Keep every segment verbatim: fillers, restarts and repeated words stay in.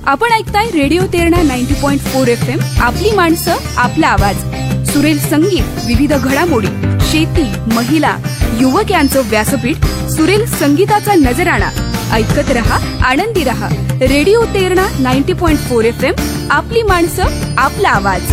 आपण ऐकताय radio Terna ninety point four F M. आपली माणसं, आपला आवाज. सुरेल संगीत, विविध घडामोडी, शेती, महिला, युवक यांचं व्यासपीठ. सुरेल संगीताचा नजराणा. ऐकत रहा, आनंदी रहा. Radio Terna ninety point four F M. आपली माणसं, आपला आवाज.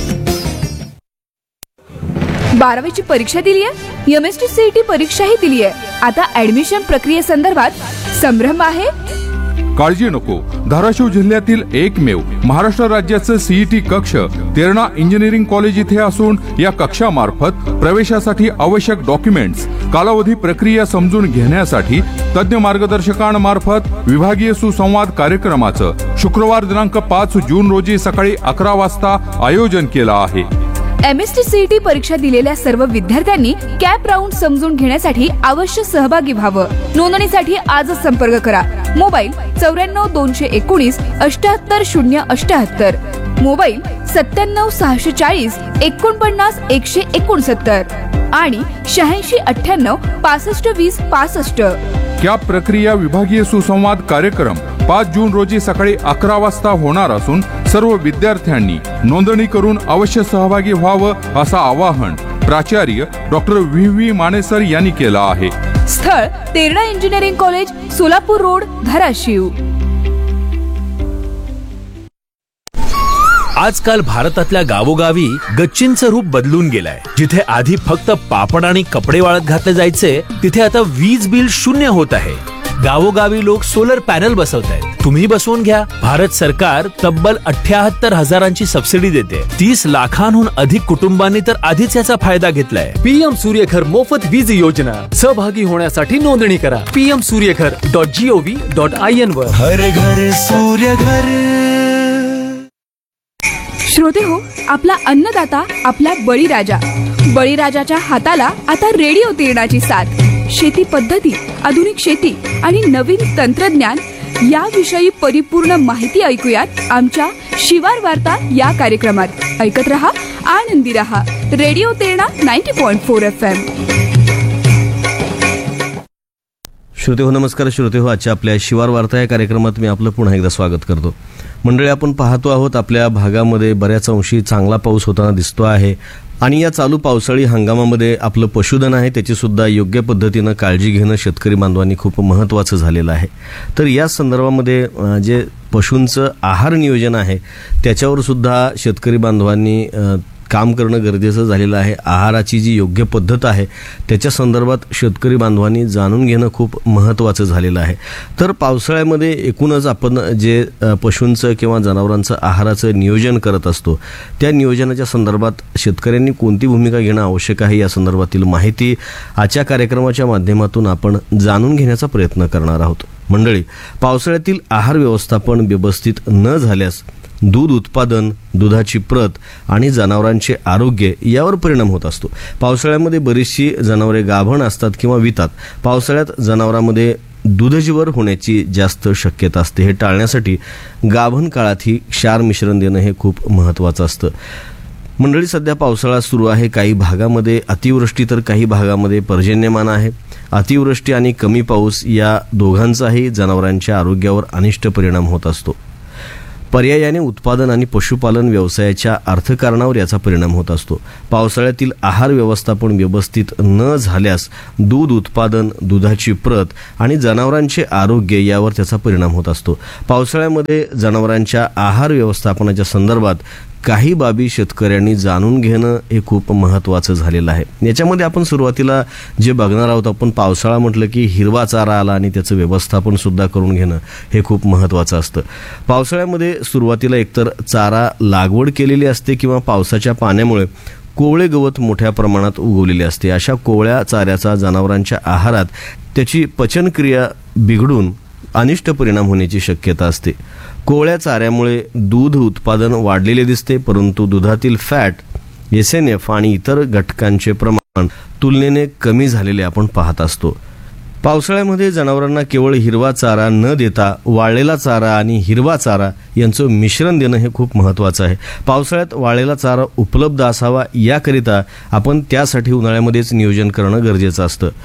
बारावीची परीक्षा दिली आहे, M S T C E T परीक्षाही दिली आहे. आता ऍडमिशन प्रक्रियेसंदर्भात संभ्रम आहे? काळजी नको. धाराशिव जिल्ह्यातील एकमेव महाराष्ट्र राज्याचं सीईटी कक्ष तेरणा इंजिनिअरिंग कॉलेज इथे असून या कक्षामार्फत प्रवेशासाठी आवश्यक डॉक्युमेंट्स, कालावधी, प्रक्रिया समजून घेण्यासाठी तज्ञ मार्गदर्शकांमार्फत विभागीय सुसंवाद कार्यक्रमाचं शुक्रवार दिनांक पाच जून रोजी सकाळी अकरा वाजता आयोजन केलं आहे. M S T C E T परीक्षा दिलेल्या सर्व विद्यार्थ्यांनी कॅप राऊंड समजून घेण्यासाठी अवश्य सहभागी व्हावं. नोंदणीसाठी आजच संपर्क करा. मोबाईल चौऱ्याण्णव दोनशे एकोणीस अष्ट्याहत्तर शून्य अष्ट्याहत्तर. मोबाईल सत्त्याण्णव सहाशे चाळीस एकोणपन्नास एकशे एकोणसत्तर आणि शहाऐंशी अठ्ठ्याण्णव पासष्ट वीस पासष्ट. कॅप प्रक्रिया विभागीय सुसंवाद कार्यक्रम पाच जून रोजी सकाळी अकरा वाजता होणार असून सर्व विद्यार्थ्यांनी नोंदणी करून अवश्य सहभागी व्हावं असं आवाहन प्राचार्य डॉक्टर व्ही व्ही मानेसर यांनी केलं आहे. स्थळ Terna engineering college, Solapur road, Dharashiv. आजकाल भारतातल्या गावोगावी गच्चींचं रूप बदलून गेलंय. जिथे आधी फक्त पापड आणि कपडे वाळत घातले जायचे, तिथे आता वीज बिल शून्य होत आहे. गावोगावी लोक सोलर पॅनल बसवतायत. तुम्ही बसवून घ्या. भारत सरकार तब्बल अठ्ठ्याहत्तर हजारांची सबसिडी देते. तीस लाखांहून अधिक कुटुंबांनी तर आधीच याचा फायदा घेतलाय. पीएम सूर्यघर मोफत वीज योजना. सहभागी होण्यासाठी नोंदणी करा PM Surya Ghar dot G O V dot I N वर. हर घर सूर्यघर. श्रोते हो, आपला अन्नदाता, आपला बळीराजा. बळीराजाच्या हाताला आता रेडिओ तेरणाची साथ. शेती पद्धती, आधुनिक शेती आणि नवीन तंत्रज्ञान याविषयी परिपूर्ण माहिती ऐकूयात आमच्या शिवार वार्ता या कार्यक्रमात. ऐकत रहा, आनंदी रहा. Radio Terna ninety point four F M. श्रोते हो, नमस्कार श्रोते हो. आजच्या आपल्या शिवार वार्ता या कार्यक्रमात मी आपलं पुन्हा एकदा स्वागत करतो. मंडळी, आपण पाहतो आहोत आपल्या भागामध्ये बऱ्याच अंशी चांगला पाऊस होताना दिसतो आहे आणि या चालू पावसाळी हंगामामध्ये आपलं पशुधन आहे त्याची सुद्धा योग्य पद्धतीनं काळजी घेणं शेतकरी बांधवांनी खूप महत्त्वाचं झालेलं आहे. तर या संदर्भामध्ये जे पशूंचं आहार नियोजन आहे त्याच्यावर सुद्धा शेतकरी बांधवांनी काम करणं गरजेचं झालेलं आहे. आहाराची जी योग्य पद्धत आहे त्याच्या संदर्भात शेतकरी बांधवांनी जाणून घेणं खूप महत्त्वाचं झालेलं आहे. तर पावसाळ्यामध्ये एकूणच आपण जे पशूंचं किंवा जनावरांचं आहाराचं नियोजन करत असतो त्या नियोजनाच्या संदर्भात शेतकऱ्यांनी कोणती भूमिका घेणं आवश्यक आहे या संदर्भातील माहिती आजच्या कार्यक्रमाच्या माध्यमातून आपण जाणून घेण्याचा प्रयत्न करणार आहोत. मंडळी, पावसाळ्यातील आहार व्यवस्थापन व्यवस्थित न झाल्यास दूध उत्पादन, दुधाची प्रत आणि जनावरांचे आरोग्य यावर परिणाम होत असतो. पावसाळ्यामध्ये बरीचशी जनावरे गाभण असतात किंवा वितात. पावसाळ्यात जनावरांमध्ये दुधज्वर होण्याची जास्त शक्यता असते. हे टाळण्यासाठी गाभण काळातही क्षार मिश्रण देणं हे खूप महत्त्वाचं असतं. मंडळी, सध्या पावसाळा सुरू आहे. काही भागामध्ये अतिवृष्टी तर काही भागामध्ये पर्जन्यमान आहे. अतिवृष्टी आणि कमी पाऊस या दोघांचाही जनावरांच्या आरोग्यावर अनिष्ट परिणाम होत असतो. पर्यायाने उत्पादन आणि पशुपालन व्यवसायाच्या अर्थकारणावर याचा परिणाम होत असतो. पावसाळ्यातील आहार व्यवस्थापन व्यवस्थित न झाल्यास दूध उत्पादन, दुधाची प्रत आणि जनावरांचे आरोग्य यावर त्याचा परिणाम होत असतो. पावसाळ्यामध्ये जनावरांच्या आहार व्यवस्थापनाच्या संदर्भात काही बाबी शेतकऱ्यांनी जाणून घेणं हे खूप महत्त्वाचं झालेलं आहे. याच्यामध्ये आपण सुरुवातीला जे बघणार आहोत, आपण पावसाळा म्हटलं की हिरवा चारा आला आणि त्याचं व्यवस्थापन सुद्धा करून घेणं हे खूप महत्त्वाचं असतं. पावसाळ्यामध्ये सुरुवातीला एकतर चारा लागवड केलेली असते किंवा पावसाच्या पाण्यामुळे कोवळे गवत मोठ्या प्रमाणात उगवलेले असते. अशा कोवळ्या चाऱ्याचा जनावरांच्या आहारात त्याची पचनक्रिया बिघडून अनिष्ट परिणाम होण्याची शक्यता असते. कोवळ्या चाऱ्यामुळे दूध उत्पादन वाढलेले दिसते, परंतु दुधातील फॅट, एस एन एफ आणि इतर घटकांचे प्रमाण तुलनेने कमी झालेले आपण पाहत असतो. पावसाळ्यामध्ये जनावरांना केवळ हिरवा चारा न देता वाळलेला चारा आणि हिरवा चारा यांचं मिश्रण देणं हे खूप महत्त्वाचं आहे. पावसाळ्यात वाळलेला चारा उपलब्ध असावा याकरिता आपण त्यासाठी उन्हाळ्यामध्येच नियोजन करणं गरजेचं असतं.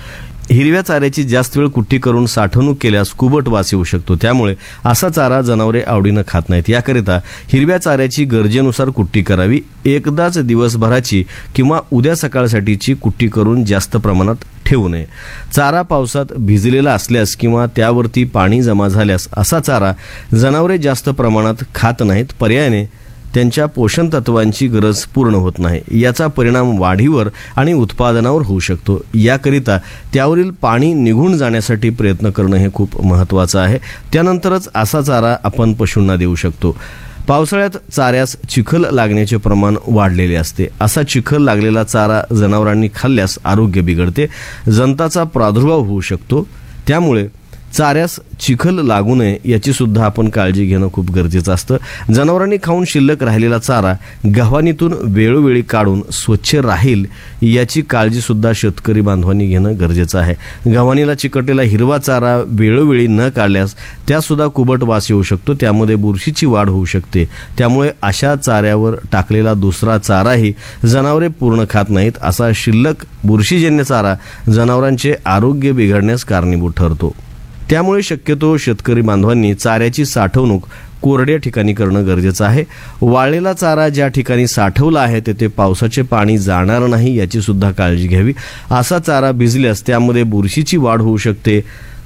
हिरव्या चाऱ्याची जास्त वेळ कुट्टी करून साठवणूक केल्यास कुबट वास येऊ शकतो, त्यामुळे असा चारा जनावरे आवडीनं खात नाहीत. याकरिता हिरव्या चाऱ्याची गरजेनुसार कुट्टी करावी. एकदाच दिवसभराची किंवा उद्या सकाळसाठीची कुट्टी करून जास्त प्रमाणात ठेवू नये. चारा पावसात भिजलेला असल्यास किंवा त्यावरती पाणी जमा झाल्यास असा चारा जनावरे जास्त प्रमाणात खात नाहीत. पर्यायाने त्यांच्या पोषण तत्वांची गरज पूर्ण होत नाही. याचा परिणाम वाढीवर आणि उत्पादनावर होऊ शकतो. याकरिता त्यावरील पाणी निघून जाण्यासाठी प्रयत्न करणं हे खूप महत्त्वाचं आहे. त्यानंतरच असा चारा आपण पशूंना देऊ शकतो. पावसाळ्यात चाऱ्यास चिखल लागण्याचे प्रमाण वाढलेले असते. असा चिखल लागलेला चारा जनावरांनी खाल्ल्यास आरोग्य बिघडते, जंताचा प्रादुर्भाव होऊ शकतो. त्यामुळे चाऱ्यास चिखल लागू नये याची सुद्धा आपण काळजी घेणं खूप गरजेचं असतं. जनावरांनी खाऊन शिल्लक राहिलेला चारा गव्हाणीतून वेळोवेळी काढून स्वच्छ राहील याची काळजी सुद्धा शेतकरी बांधवांनी घेणं गरजेचं आहे. गव्हाणीला चिकटलेला हिरवा चारा वेळोवेळी न काढल्यास त्यासुद्धा कुबट वास येऊ शकतो, त्यामध्ये बुरशीची वाढ होऊ शकते. त्यामुळे अशा चाऱ्यावर टाकलेला दुसरा चाराही जनावरे पूर्ण खात नाहीत. असा शिल्लक बुरशीजन्य चारा जनावरांचे आरोग्य बिघडण्यास कारणीभूत ठरतो. त्यामुळे शक्यतो शेतकरी बांधवांनी चाऱ्याची साठवणूक कोरड्या ठिकाणी करणं गरजेचं आहे. वाळलेला चारा ज्या ठिकाणी साठवला आहे तेथे पावसाचे पाणी जाणार नाही याची सुद्धा काळजी घ्यावी. असा चारा भिजल्यास त्यामध्ये बुरशीची वाढ होऊ शकते,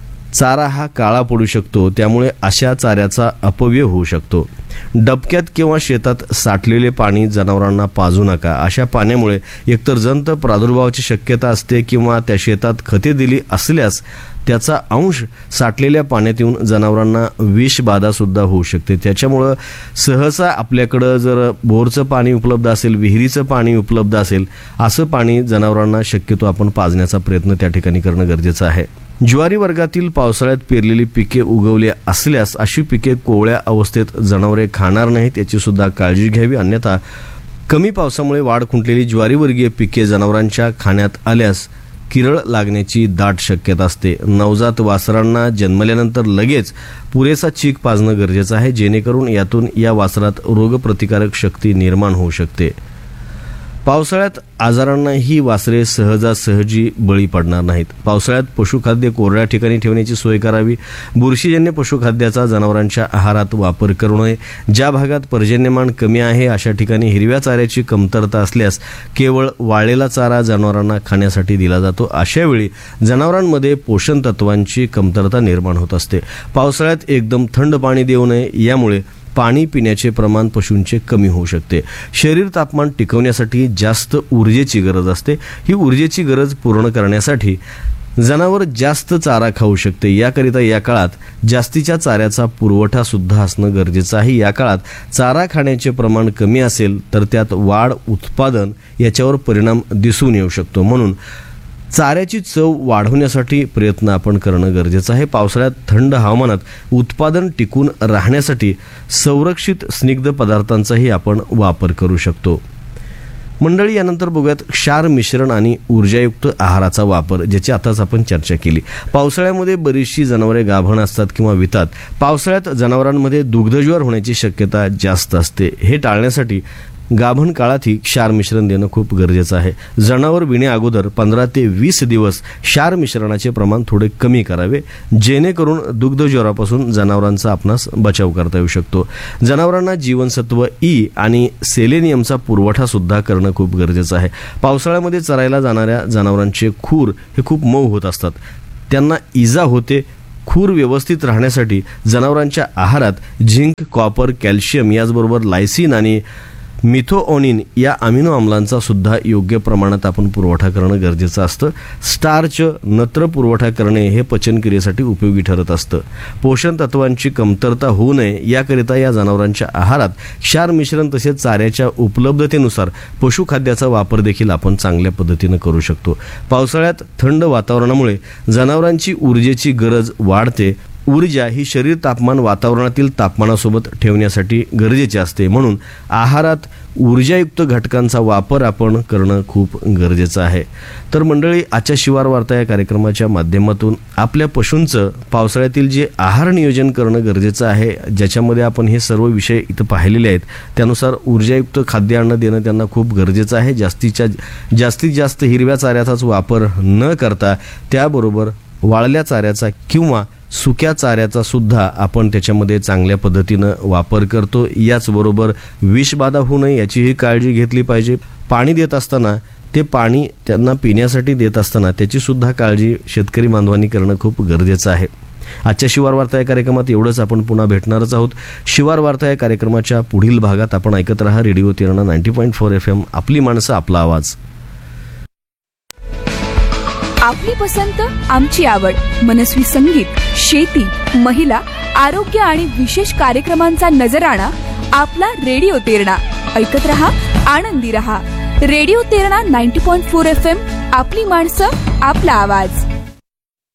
चारा हा काळा पडू शकतो, त्यामुळे अशा चाऱ्याचा अपव्यय होऊ शकतो. डबक्यात किंवा शेतात साठलेले पाणी जनावरांना पाजू नका. अशा पाण्यामुळे एकतर जंत प्रादुर्भावाची शक्यता असते किंवा त्या शेतात खते दिली असल्यास त्याचा अंश साठलेल्या पाण्यात येऊन जनावरांना विषबाधा सुद्धा होऊ शकते. त्याच्यामुळं सहसा आपल्याकडं जर बोरचं पाणी उपलब्ध असेल, विहिरीचं पाणी उपलब्ध असेल, असं पाणी जनावरांना शक्यतो आपण पाजण्याचा प्रयत्न त्या ठिकाणी करणं गरजेचं आहे. ज्वारी वर्गातील पावसाळ्यात पेरलेली पिके उगवली असल्यास अशी पिके कोवळ्या अवस्थेत जनावरे खाणार नाहीत याची सुद्धा काळजी घ्यावी. अन्यथा कमी पावसामुळे वाढ खुंटलेली ज्वारीवर्गीय पिके जनावरांच्या खाण्यात आल्यास किरळ लागण्याची दाट शक्यता असते. नवजात वासरांना जन्मल्यानंतर लगेच पुरेसा चीक पाजणं गरजेचं आहे, जेणेकरून यातून या वासरात रोगप्रतिकारक शक्ती निर्माण होऊ शकते. पावसाळ्यात आजारांना ही वासरे सहजासहजी बळी पडणार नाहीत. पावसाळ्यात पशुखाद्य कोरड्या ठिकाणी ठेवण्याची सोय करावी. बुरशीजन्य पशुखाद्याचा जनावरांच्या आहारात वापर करू नये. ज्या भागात पर्जन्यमान कमी आहे अशा ठिकाणी हिरव्या चाऱ्याची कमतरता असल्यास केवळ वाळलेला चारा जनावरांना खाण्यासाठी दिला जातो. अशावेळी जनावरांमध्ये पोषण तत्वांची कमतरता निर्माण होत असते. पावसाळ्यात एकदम थंड पाणी देऊ नये, यामुळे पाणी पिण्याचे प्रमाण पशूंचे कमी होऊ शकते. शरीर तापमान टिकवण्यासाठी जास्त ऊर्जेची गरज असते. ही ऊर्जेची गरज पूर्ण करण्यासाठी जनावर जास्त चारा खाऊ शकते. याकरिता या काळात जास्तीच्या चाऱ्याचा पुरवठा सुद्धा असणं गरजेचं आहे. या काळात चारा खाण्याचे प्रमाण कमी असेल तर त्यात वाढ, उत्पादन याच्यावर परिणाम दिसून येऊ शकतो. म्हणून चाऱ्याची चव वाढवण्यासाठी प्रयत्न आपण करणं गरजेचं आहे. पावसाळ्यात थंड हवामानात उत्पादन टिकून राहण्यासाठी संरक्षित स्निग्ध पदार्थांचाही आपण वापर करू शकतो. मंडळी, यानंतर बघूयात क्षार मिश्रण आणि ऊर्जायुक्त आहाराचा वापर, ज्याची आताच आपण चर्चा केली. पावसाळ्यामध्ये बरीचशी जनावरे गाभण असतात किंवा वितात. पावसाळ्यात जनावरांमध्ये दुग्धज्वर होण्याची शक्यता जास्त असते. हे टाळण्यासाठी गाभण काळातही क्षार मिश्रण देणं खूप गरजेचं आहे. जनावर विण्या अगोदर पंधरा ते वीस दिवस क्षार मिश्रणाचे प्रमाण थोडे कमी करावे, जेणेकरून दुग्धज्वरापासून जनावरांचा आपणास बचाव करता येऊ शकतो. जनावरांना जीवनसत्व ई आणि सेलेनियमचा पुरवठा सुद्धा करणं खूप गरजेचं आहे. पावसाळ्यामध्ये चरायला जाणाऱ्या जनावरांचे खूर हे खूप मऊ होत असतात, त्यांना इजा होते. खूर व्यवस्थित राहण्यासाठी जनावरांच्या आहारात झिंक, कॉपर, कॅल्शियम याचबरोबर लायसिन आणि मिथोओनिन या अमिनो आम्लांचा सुद्धा योग्य प्रमाणात आपण पुरवठा करणं गरजेचं असतं. स्टार्च, नत्र पुरवठा करणे हे पचनक्रियेसाठी उपयोगी ठरत असतं. पोषण तत्वांची कमतरता होऊ नये याकरिता या जनावरांच्या आहारात क्षार मिश्रण तसेच चाऱ्याच्या उपलब्धतेनुसार पशुखाद्याचा वापर देखील आपण चांगल्या पद्धतीनं करू शकतो. पावसाळ्यात थंड वातावरणामुळे जनावरांची ऊर्जेची गरज वाढते. ऊर्जा ही शरीर तापमान वातावरणातील तापमानासोबत ठेवण्यासाठी गरजेची असते. म्हणून आहारात ऊर्जायुक्त घटकांचा वापर आपण करणं खूप गरजेचं आहे. तर मंडळी, आजच्या शिवार वार्ता या कार्यक्रमाच्या माध्यमातून आपल्या पशूंचं पावसाळ्यातील जे आहार नियोजन करणं गरजेचं आहे, ज्याच्यामध्ये आपण हे सर्व विषय इथं पाहिलेले आहेत, त्यानुसार ऊर्जायुक्त खाद्य अन्न देणं त्यांना खूप गरजेचं आहे. जास्तीच्या जास्तीत जास्त हिरव्या चाऱ्याचाच वापर न करता त्याबरोबर वाळल्या चाऱ्याचा किंवा सुक्या चाऱ्याचा सुद्धा आपण त्याच्यामध्ये चांगल्या पद्धतीनं वापर करतो. याचबरोबर विषबाधा होऊ नये याचीही काळजी घेतली पाहिजे. पाणी देत असताना ते पाणी त्यांना पिण्यासाठी देत असताना त्याची सुद्धा काळजी शेतकरी बांधवांनी करणं खूप गरजेचं आहे. आजच्या शिवार वार्ता या कार्यक्रमात एवढंच. आपण पुन्हा भेटणारच आहोत. शिवार वार्ता या कार्यक्रमाच्या पुढील भागात आपण ऐकत राहा radio Terna ninety point four F M. आपली माणसं, आपला आवाज. आपली पसंत, आमची आवड. मनस्वी संगीत, शेती, महिला, आरोग्य आणि विशेष कार्यक्रमांचा नजराणा आपला रेडिओ तेरणा. ऐकत रहा, आनंदी रहा. Radio Terna ninety point four F M. आपली माणसं, आपला आवाज.